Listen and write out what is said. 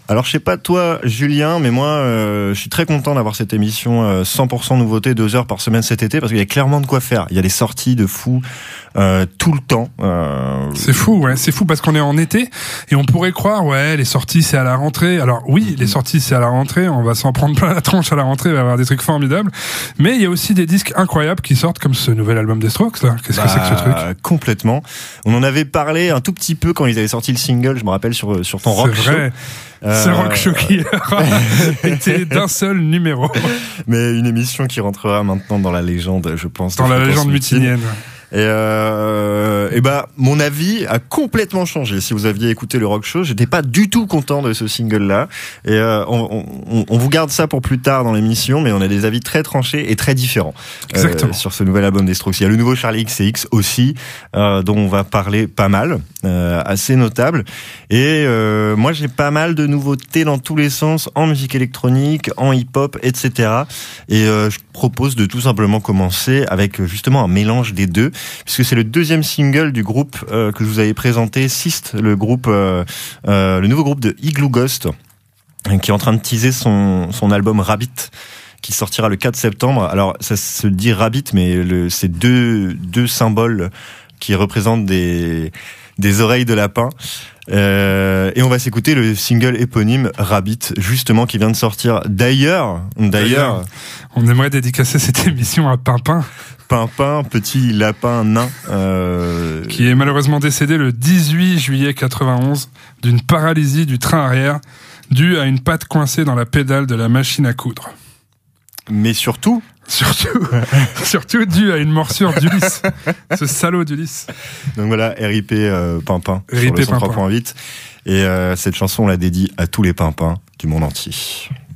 Alors je sais pas toi Julien, mais moi je suis très content d'avoir cette émission 100% nouveauté, 2 heures par semaine cet été, parce qu'il y a clairement de quoi faire. Il y a des sorties de fous tout le temps. C'est fou, ouais, c'est fou parce qu'on est en été et on pourrait croire les sorties c'est à la rentrée. Alors oui, les sorties c'est à la rentrée, on va s'en prendre plein la tronche à la rentrée, il va y avoir des trucs formidables, mais il y a aussi des disques incroyables qui sortent comme ce nouvel album des Strokes là. Qu'est-ce que c'est que ce truc ? Complètement. On en avait parlé un tout petit peu quand ils avaient sorti le single, je me rappelle sur ton rock show. C'est Rock Show qui était d'un seul numéro. Mais une émission qui rentrera maintenant dans la légende, je pense. Dans la légende mutinienne. Et mon avis a complètement changé. Si vous aviez écouté le Rock Show, j'étais pas du tout content de ce single-là. Et on vous garde ça pour plus tard dans l'émission, mais on a des avis très tranchés et très différents sur ce nouvel album des Strokes. Il y a le nouveau Charlie XCX aussi, dont on va parler pas mal, assez notable. Et moi, j'ai pas mal de nouveautés dans tous les sens, en musique électronique, en hip-hop, etc. Et je propose de tout simplement commencer avec justement un mélange des deux, puisque c'est le deuxième single du groupe que je vous avais présenté, Syst, le nouveau groupe de Igloo Ghost, qui est en train de teaser son album Rabbit, qui sortira le 4 septembre. Alors ça se dit Rabbit, mais c'est deux symboles qui représentent des oreilles de lapin. Et on va s'écouter le single éponyme Rabbit, justement, qui vient de sortir. D'ailleurs, on aimerait dédicacer cette émission à Pimpin, petit lapin nain, qui est malheureusement décédé le 18 juillet 91 d'une paralysie du train arrière due à une patte coincée dans la pédale de la machine à coudre. Mais surtout dû à une morsure d'Ulysse. Ce salaud d'Ulysse. Donc voilà, RIP Pimpin. RIP sur le Pimpin. 103.8. Et cette chanson, on la dédie à tous les pimpins du monde entier.